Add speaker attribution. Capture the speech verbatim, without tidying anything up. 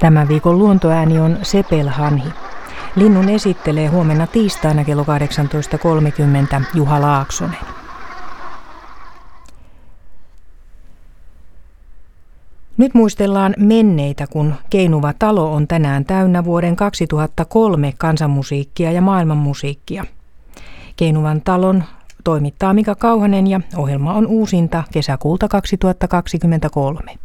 Speaker 1: Tämän viikon luontoääni on sepelhanhi. Linnun esittelee huomenna tiistaina kello kahdeksantoista kolmekymmentä Juha Laaksonen. Nyt muistellaan menneitä, kun Keinuva talo on tänään täynnä vuoden kaksituhattakolme kansanmusiikkia ja maailmanmusiikkia. Keinuvan talon toimittaa Mika Kauhanen ja ohjelma on uusinta kesäkuulta kaksituhattakaksikymmentäkolme.